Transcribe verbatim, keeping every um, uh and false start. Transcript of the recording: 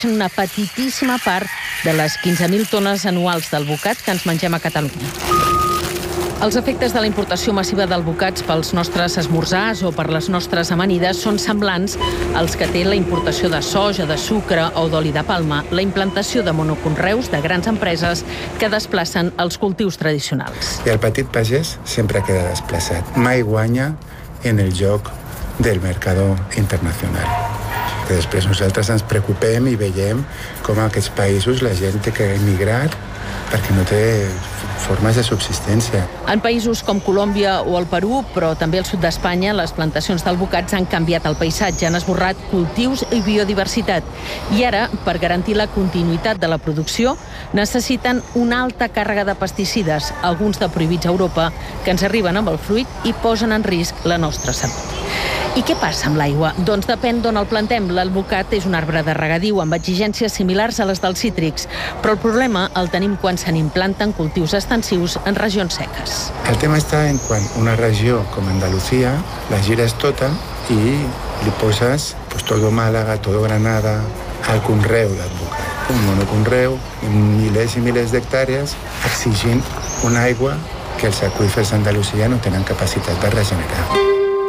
una petitíssima part de les quinze mil tones anuals d'alvocats que ens mengem a Catalunya. Els efectes de la importació massiva d'alvocats pels nostres esmorzars o per les nostres amanides són semblants als que té la importació de soja, de sucre o d'oli de palma, la implantació de monoconreus de grans empreses que desplacen els cultius tradicionals. I el petit pagès sempre queda desplaçat. Mai guanya en el joc del mercado internacional. Que després nosaltres ens preocupem i veiem com a aquests països la gent té que emigrar perquè no té formes de subsistència. En països com Colòmbia o el Perú, però també al sud d'Espanya, les plantacions d'alvocats han canviat el paisatge, han esborrat cultius i biodiversitat. I ara, per garantir la continuïtat de la producció, necessiten una alta càrrega de pesticides, alguns de prohibits a Europa, que ens arriben amb el fruit i posen en risc la nostra salut. I què passa amb l'aigua? Doncs depèn d'on el plantem. L'alvocat és un arbre de regadiu amb exigències similars a les dels cítrics, però el problema el tenim quan se n'implanten cultius extensius en regions seques. El tema està en quan una regió com Andalucía la gires tota i li poses pues, todo Málaga, todo Granada, al conreu d'alvocat. Un monoconreu, milers i milers d'hectàrees, exigint una aigua que els aqüífers d'Andalusia no tenen capacitat de regenerar.